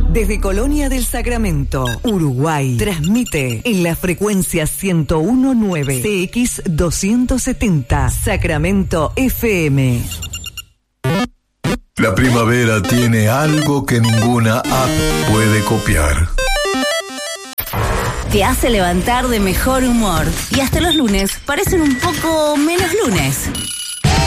Desde Colonia del Sacramento, Uruguay, transmite en la frecuencia 101.9 CX 270 Sacramento FM. La primavera tiene algo que ninguna app puede copiar. Te hace levantar de mejor humor y hasta los lunes parecen un poco menos lunes.